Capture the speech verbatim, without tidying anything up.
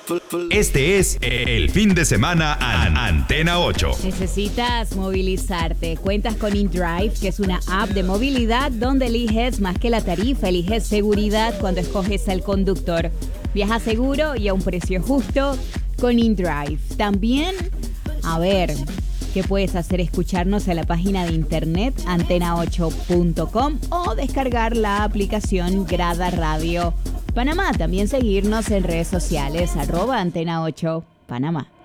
Este es el fin de semana en Antena ocho. Necesitas movilizarte. Cuentas con InDrive, que es una app de movilidad donde eliges más que la tarifa, eliges seguridad cuando escoges al conductor. Viaja seguro y a un precio justo con InDrive. También, a ver, ¿qué puedes hacer? Escucharnos en la página de internet antena ocho punto com o descargar la aplicación Grada Radio Panamá. También seguirnos en redes sociales, arroba Antena ocho Panamá.